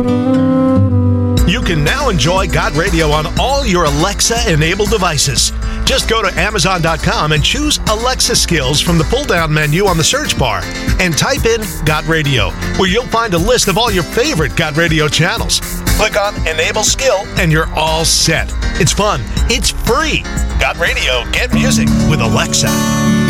You can now enjoy Got Radio on all your Alexa-enabled devices. Just go to Amazon.com and choose Alexa Skills from the pull-down menu on the search bar and type in Got Radio, where you'll find a list of all your favorite Got Radio channels. Click on Enable Skill and you're all set. It's fun. It's free. Got Radio. Get music with Alexa.